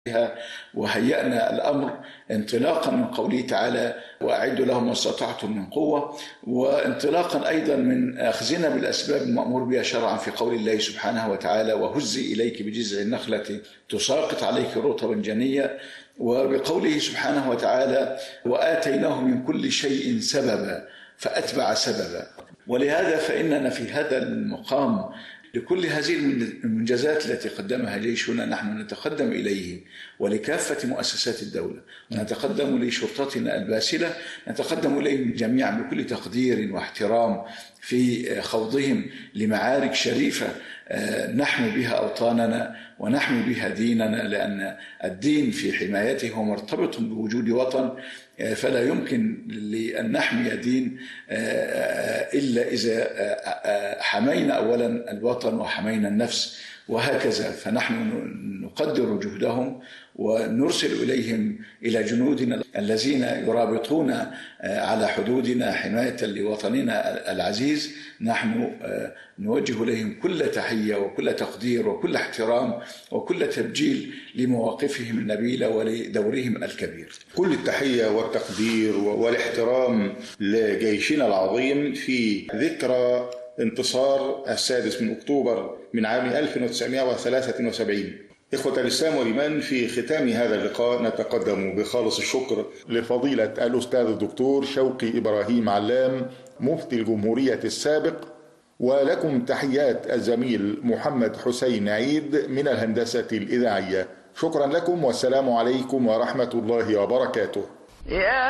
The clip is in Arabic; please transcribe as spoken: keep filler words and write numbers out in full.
وهيأنا الأمر انطلاقا من قوله تعالى وأعدوا لهم ما استطعتم من قوة، وانطلاقا أيضا من أخذنا بالأسباب المأمور بها شرعا في قول الله سبحانه وتعالى وهزي إليك بجذع النخلة تساقط عليك رطبا جنيا، وبقوله سبحانه وتعالى وآتيناه من كل شيء سببا فأتبع سببا. ولهذا فإننا في هذا المقام لكل هذه المنجزات التي قدمها جيشنا نحن نتقدم إليه، ولكافة مؤسسات الدولة، نتقدم لشرطتنا الباسلة، نتقدم إليهم جميعا بكل تقدير واحترام في خوضهم لمعارك شريفة نحمي بها أوطاننا ونحمي بها ديننا، لأن الدين في حمايته هو مرتبط بوجود وطن، فلا يمكن لأن نحمي دين إلا إذا حمينا أولا الوطن وحمينا النفس، وهكذا. فنحن نقدر جهدهم ونرسل إليهم إلى جنودنا الذين يرابطون على حدودنا حماية لوطننا العزيز. نحن نوجه إليهم كل تحية وكل تقدير وكل احترام وكل تبجيل لمواقفهم النبيلة ولدورهم الكبير. كل التحية والتقدير والاحترام لجيشنا العظيم في ذكرى انتصار السادس من أكتوبر من عام ألف وتسعمائة وثلاثة وسبعين. إخوة الإسلام والإيمان، في ختام هذا اللقاء نتقدم بخالص الشكر لفضيلة الأستاذ الدكتور شوقي إبراهيم علام مفتي الجمهورية السابق، ولكم تحيات الزميل محمد حسين عيد من الهندسة الإذاعية. شكرا لكم والسلام عليكم ورحمة الله وبركاته.